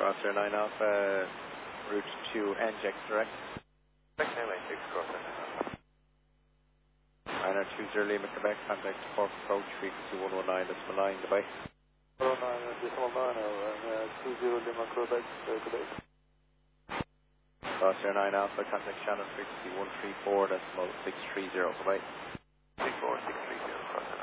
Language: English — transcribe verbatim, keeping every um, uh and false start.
Crosshair nine Alpha, route to N J X direct. Next nine nine six, Crosshair nine Alpha. nine two zero Lima, Quebec, contact Cork approach, frequency one one nine, decimal nine, goodbye. one oh nine, decimal nine, and uh, two zero Lima, Quebec, uh, Quebec. Crosshair nine Alpha, contact Shannon, frequency one three four, decimal six three zero, goodbye. six four six three zero, Crosshair.